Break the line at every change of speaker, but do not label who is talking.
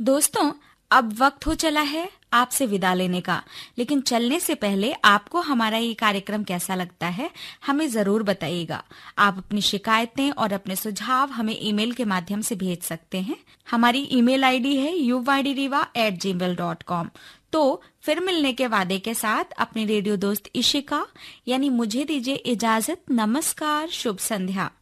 दोस्तों, अब वक्त हो चला है आपसे विदा लेने का, लेकिन चलने से पहले आपको हमारा ये कार्यक्रम कैसा लगता है हमें जरूर बताइएगा। आप अपनी शिकायतें और अपने सुझाव हमें ईमेल के माध्यम से भेज सकते हैं। हमारी ईमेल आईडी है uydriva@gmail.com। तो फिर मिलने के वादे के साथ अपनी रेडियो दोस्त इशिका यानी मुझे दीजिए इजाजत। नमस्कार, शुभ संध्या।